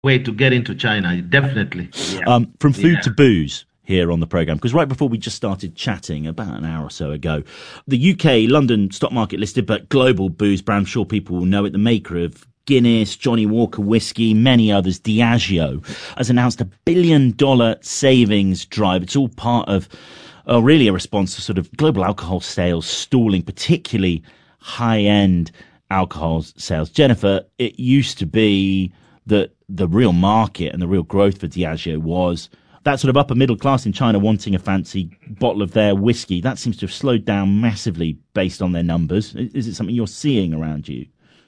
way to get into China, definitely. Yeah. From food to booze here on the programme, because right before we just started chatting about an hour or so ago, the UK, London stock market listed, but global booze brand, I'm sure people will know it, the maker of Guinness, Johnnie Walker whiskey, many others, Diageo, has announced $1 billion savings drive. It's all part of really a response to sort of global alcohol sales stalling, particularly high-end alcohol sales. Jennifer, it used to be that the real market and the real growth for Diageo was that sort of upper middle class in China wanting a fancy bottle of their whiskey. That seems to have slowed down massively based on their numbers. Is it something you're seeing around you?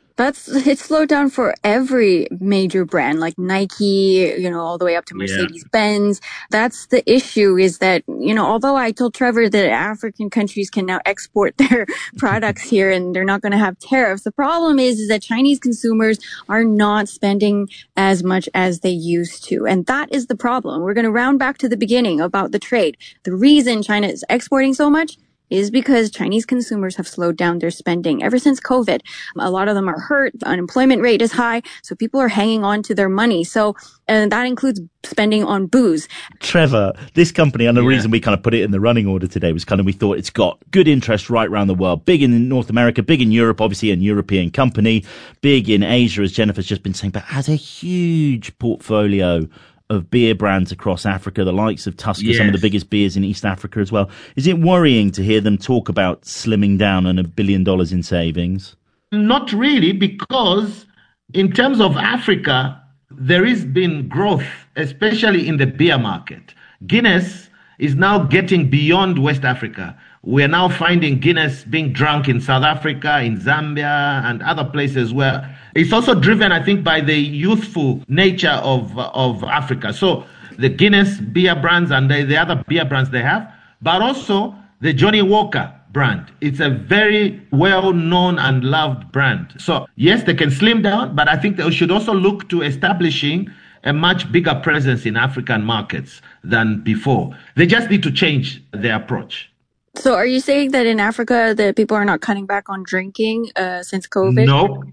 It's slowed down for every major brand, like Nike, all the way up to Mercedes-Benz. That's the issue, is that, although I told Trevor that African countries can now export their products here and they're not going to have tariffs, the problem is that Chinese consumers are not spending as much as they used to. And that is the problem. We're going to round back to the beginning about the trade. The reason China is exporting so much is because Chinese consumers have slowed down their spending ever since COVID. A lot of them are hurt. The unemployment rate is high. So people are hanging on to their money. And that includes spending on booze. Trevor, this company, and the reason we kind of put it in the running order today was kind of we thought it's got good interest right around the world. Big in North America, big in Europe, obviously a European company, big in Asia, as Jennifer's just been saying, but has a huge portfolio of beer brands across Africa, the likes of Tusker, some of the biggest beers in East Africa as well. Is it worrying to hear them talk about slimming down and $1 billion in savings? Not really, because in terms of Africa, there has been growth, especially in the beer market. Guinness is now getting beyond West Africa. We're now finding Guinness being drunk in South Africa, in Zambia, and other places where it's also driven, I think, by the youthful nature of Africa. So the Guinness beer brands and the other beer brands they have, but also the Johnnie Walker brand. It's a very well-known and loved brand. So yes, they can slim down, but I think they should also look to establishing a much bigger presence in African markets than before. They just need to change their approach. So are you saying that in Africa that people are not cutting back on drinking since COVID? No.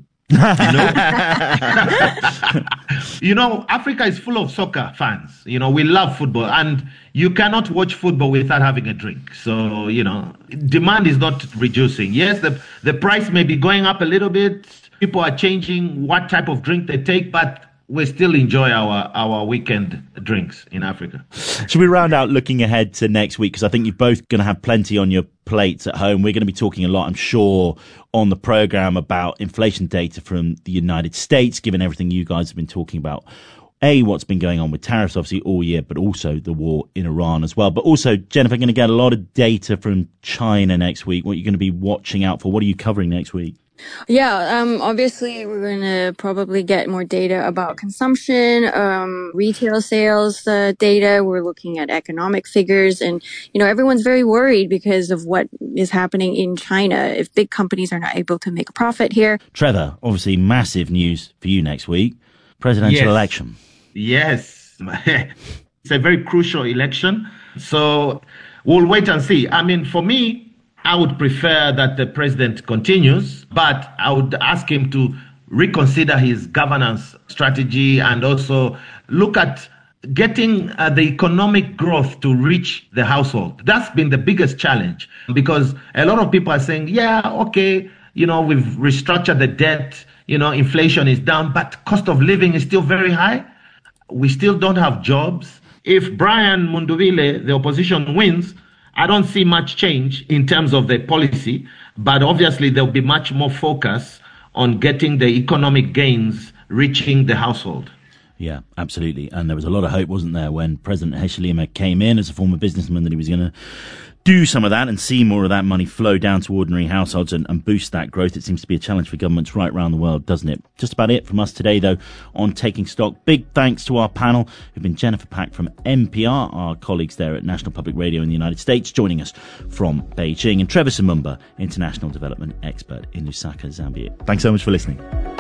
Africa is full of soccer fans. We love football, and you cannot watch football without having a drink. So, demand is not reducing. Yes, the price may be going up a little bit. People are changing what type of drink they take, but we still enjoy our weekend drinks in Africa. Should we round out looking ahead to next week? Because I think you're both going to have plenty on your plates at home. We're going to be talking a lot, I'm sure, on the programme about inflation data from the United States, given everything you guys have been talking about. What's been going on with tariffs, obviously, all year, but also the war in Iran as well. But also, Jennifer, going to get a lot of data from China next week. What you're going to be watching out for? What are you covering next week? Yeah, obviously we're going to probably get more data about consumption, retail sales data. We're looking at economic figures, and, everyone's very worried because of what is happening in China if big companies are not able to make a profit here. Trevor, obviously massive news for you next week, presidential election. Yes, it's a very crucial election. So we'll wait and see. I mean, for me, I would prefer that the president continues, but I would ask him to reconsider his governance strategy and also look at getting the economic growth to reach the household. That's been the biggest challenge, because a lot of people are saying, we've restructured the debt, inflation is down, but cost of living is still very high. We still don't have jobs. If Brian Mundubile, the opposition, wins, I don't see much change in terms of the policy, but obviously there'll be much more focus on getting the economic gains reaching the household. Yeah, absolutely. And there was a lot of hope, wasn't there, when President Hichilema came in as a former businessman, that he was going to do some of that and see more of that money flow down to ordinary households and boost that growth. It seems to be a challenge for governments right around the world, doesn't it? Just about it from us today, though, on Taking Stock. Big thanks to our panel, who've been Jennifer Pack from NPR, our colleagues there at National Public Radio in the United States, joining us from Beijing, and Trevor Simumba, International Development Expert in Lusaka, Zambia. Thanks so much for listening.